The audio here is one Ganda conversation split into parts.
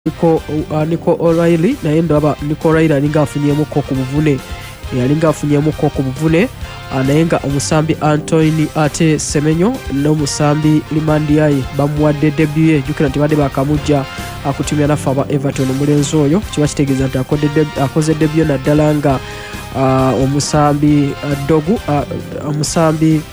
Nico O'Reilly naye ndaba Nico O'Reilly alinga afunyemuko ku buvune naye nga omusambi Anthony ate Semenyo n'omusambi Limandiaye bamuwadde debut ye jukira nti badde bakamujja akutumya nafe aba Everton omulenzi oyo kiba kitegeeza nti akoze debut naddala nga omusambi Dogu omusambi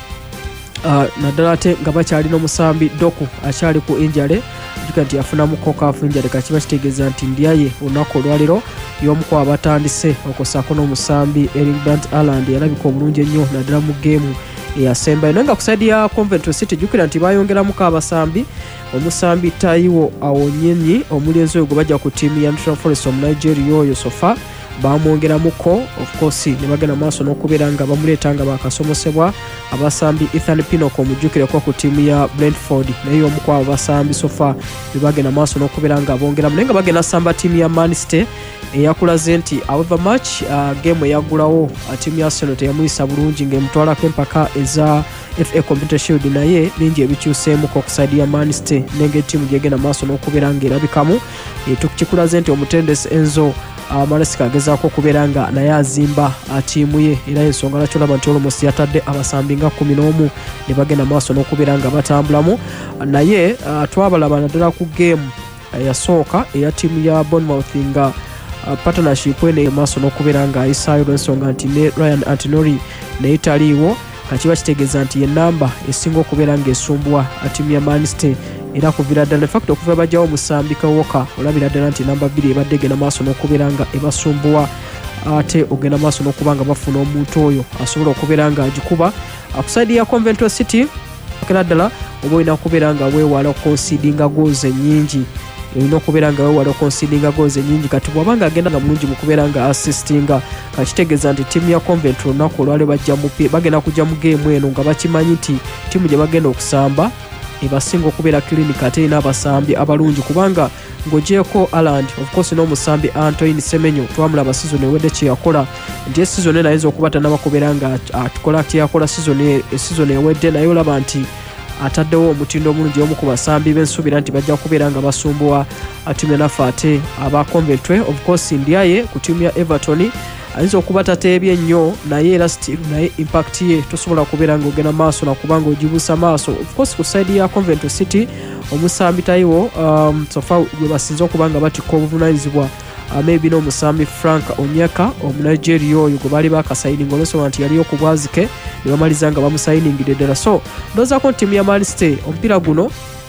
naddala ate nga bakyalina omusambi Doku akyali ku injale jukira nti yafunamu kokafu injale kakiba kitegeeza nti Ndiaye olunaku olwaliro y'omuku abatandise okusaako n'omusambi Erling Brant Haaland yalabika obulungi ennyo naddala mu geemu eyasembayo naye nga ku saidi ya Coventry City jukira nti bayongeramuko abasambi omusambi Taiwo Awonyenyi omulenzi oyo gwe bajja ku ttiimu ya Nottingham Forest Omunigeria oyo sofa bamwongeramuko of course ne bagenda maaso n'okubeera nga bamuleeta nga bakasomosebwa abasambi Ethan Pinnock omujjukireko ku ttiimu ya Brentford naye omu ku abo basambi sofa ne bagenda maaso n'okubeera nga bongeramu naye nga bagenda samba ttiimu ya Man City eyakulaze nti however much game eyaggulawo ttiimu ya Arsenal teyamuyisa bulungi ng'emutwalako empaka eza FA Community Shield naye bingi ebikyuseemuko ku saidi ya Man City nenge ttiimu gyegenda maaso n'okubeera ng'erabikamu tukikulaze nti omutendesi Enzo Maresca agezaako okubeera nga naye azimba ttiimu ye era ensonga lwaki olaba nti olmost yatadde abasambi nga 11 ne bagenda maaso n'okubeera nga batambulamu naye twabalaba naddala ku game yasooka eya ttiimu ya Bournemouth nga partnership ene maaso n'okubeera nga ayisaayo lw'ensonga nti ne Ryan Antinori naye taliiwo kakiba kitegeeza nti yenamba esinga okubeera ng'esumbwa ttiimu ya Man City era kuvira ddala fact okuva bajjawo musambi Kawoka olabira ddala nti namba 2 ebadde egenda maaso n'okubeera nga ebasumbuwa ate ogenda maaso n'okuba nga bafuna omuntu oyo asobola okubeera nga agikuba ku saidi ya Coventry City okera ddala oba olina okubeera nga weewala concedinga goals ennyingi olina okubeera nga weewala concedinga goals ennyingi kati bw'abanga agenda nga mulungi mu kubeera nga assistinga kakitegeeza nti ttiimu ya Coventry olunaku olwale bagenda kujja mu game eno nga bakimanyi nti ttiimu gye bagenda okusamba ebasinga okubeera clinic ate erina abasambi abalungi kubanga ng'ogyeko Haaland of course n'omusambi Anthony Semenyo twamulaba season ewedde kye yakola nti season eno ayinza okuba tannaba kubeera nga atukola kyeyakola season ewedde naye olaba nti ataddewo omutindo omulungi omu ku basambi b'ensuubira nti bajja kubeera nga basumbuwa ttiimu enaffe ate aba Coventry of course Ndiaye ku ttiimu ya Everton ayinza okuba tateebye nnyo naye era still naye impact ye tosobola kubeera ng'ogenda maaso nakubanga ogibuusa maaso of course ku saidi ya Coventry City omusambi Taiwo sofa gwe basinze okuba nga batikka obuvunaanyizibwa maybe n'omusambi Frank Onyeka Omunigeria oyo gwe baali bakasayininga olwensonga nti yaliyo ku bwazike ne bamaliza nga bamusayiningidde ddala so ndowoozaako ntiimu ya Man City omupiira guno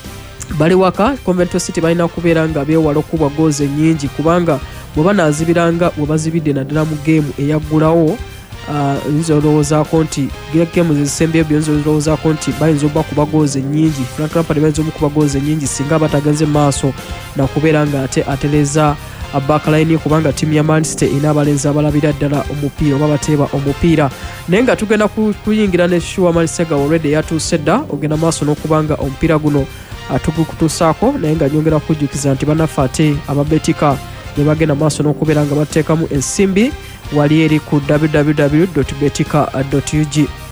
bali waka Coventry City balina kubeera nga beewala okubwa goals ennyingi kubanga bwe banaazibiranga bwe bazibidde naddala mu geemu eyaggulawo nzo olowoozaako nti geemu zezisembyeyo byonzo olowoozaako nti bayinza okuba kuba goals ennyingi Frank Lampard bayinza okuba goals ennyingi singa batagenze maaso nakubeera nga ate atereza backline kubanga ttiimu ya Man City ina abalenzi abalabira ddala omupiira oba bateeba omupiira naye nga tugenda kuyingira ne Shuwa Malisega already yatuuse dda ogenda maaso n'okubanga omupiira guno tugukutuusaako naye nga nyongera kujjukiza nti bannaffe ate ababetika ne bagenda maaso n'okubeera nga bateekamu ensimbi wali eri ku www.betika.ug